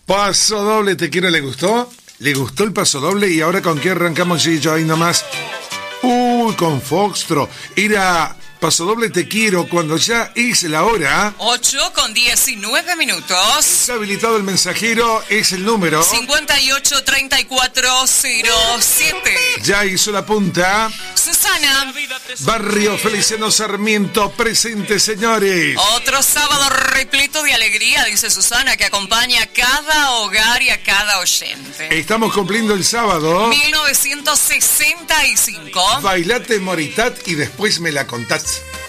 Paso doble, te quiero, ¿le gustó? ¿Le gustó el paso doble? Y ahora ¿con qué arrancamos, Gillo? Ahí nomás. Con Foxtro. Era paso doble, te quiero, cuando ya es la hora. 8:19. Está habilitado el mensajero, es el número 583407. Ya hizo la punta. Susana. Barrio Feliciano Sarmiento, presente, señores. Otro sábado repleto de alegría, dice Susana, que acompaña a cada hogar y a cada oyente. Estamos cumpliendo el sábado 1965. Bailate Moritat y después me la contás.